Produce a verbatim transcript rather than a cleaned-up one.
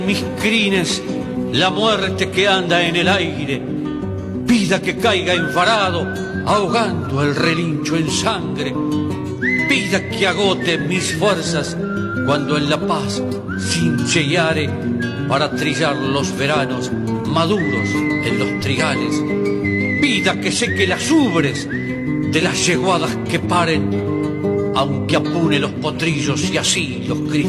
Mis crines, la muerte que anda en el aire, vida que caiga enfarado, ahogando el relincho en sangre, vida que agote mis fuerzas cuando en la paz cincheare para trillar los veranos maduros en los trigales, vida que seque las ubres de las yeguadas que paren, aunque apune los potrillos y así los cristales.